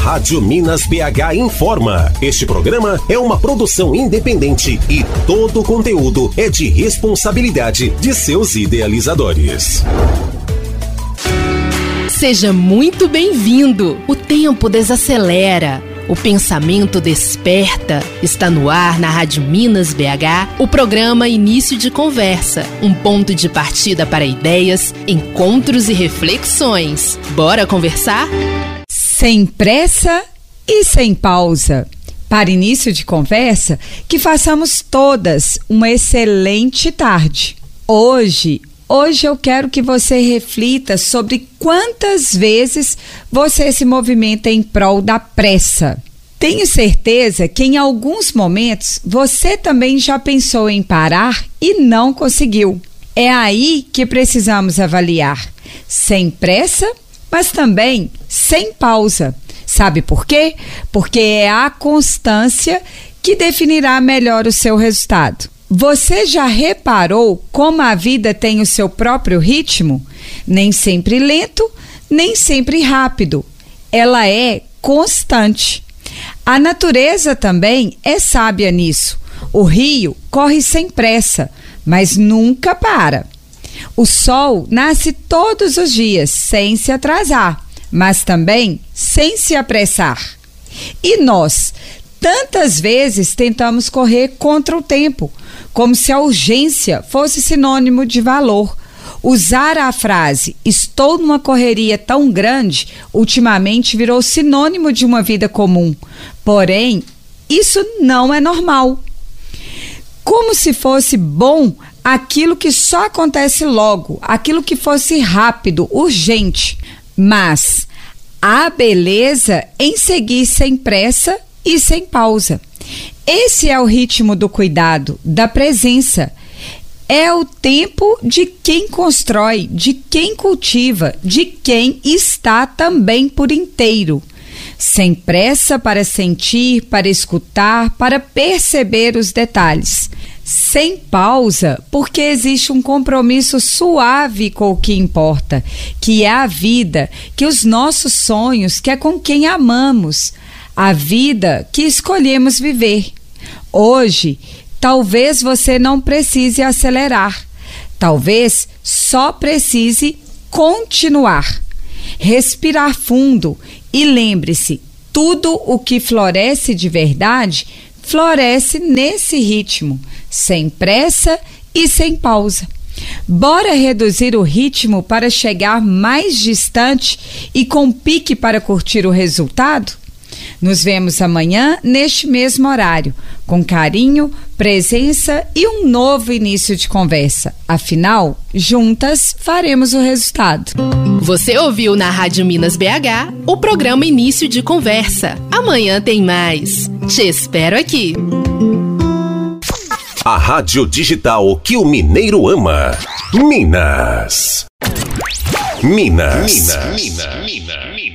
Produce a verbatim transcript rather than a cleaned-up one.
Rádio Minas B H informa. Este programa é uma produção independente e todo o conteúdo é de responsabilidade de seus idealizadores. Seja muito bem-vindo. O tempo desacelera. O pensamento desperta. Está no ar na Rádio Minas B H o programa Início de Conversa, um ponto de partida para ideias, encontros e reflexões. Bora conversar? Sem pressa e sem pausa. Para início de conversa, que façamos todas uma excelente tarde. Hoje, hoje eu quero que você reflita sobre quantas vezes você se movimenta em prol da pressa. Tenho certeza que em alguns momentos você também já pensou em parar e não conseguiu. É aí que precisamos avaliar. Sem pressa, mas também sem pausa. Sabe por quê? Porque é a constância que definirá melhor o seu resultado. Você já reparou como a vida tem o seu próprio ritmo? Nem sempre lento, nem sempre rápido. Ela é constante. A natureza também é sábia nisso. O rio corre sem pressa, mas nunca para. O sol nasce todos os dias, sem se atrasar, mas também sem se apressar. E nós, tantas vezes tentamos correr contra o tempo, como se a urgência fosse sinônimo de valor. Usar a frase "estou numa correria tão grande" ultimamente virou sinônimo de uma vida comum. Porém, isso não é normal. Como se fosse bom aquilo que só acontece logo, aquilo que fosse rápido, urgente. Mas há beleza em seguir sem pressa e sem pausa. Esse é o ritmo do cuidado, da presença. É o tempo de quem constrói, de quem cultiva, de quem está também por inteiro. Sem pressa para sentir, para escutar, para perceber os detalhes. Sem pausa, porque existe um compromisso suave com o que importa, que é a vida, que os nossos sonhos, que é com quem amamos, a vida que escolhemos viver. Hoje, talvez você não precise acelerar, talvez só precise continuar. Respirar fundo e lembre-se, tudo o que floresce de verdade, floresce nesse ritmo, sem pressa e sem pausa. Bora reduzir o ritmo para chegar mais distante e com pique para curtir o resultado? Nos vemos amanhã neste mesmo horário, com carinho, presença e um novo início de conversa. Afinal, juntas faremos o resultado. Você ouviu na Rádio Minas B H o programa Início de Conversa. Amanhã tem mais. Te espero aqui. A rádio digital que o mineiro ama. Minas. Minas. Minas. Minas. Minas.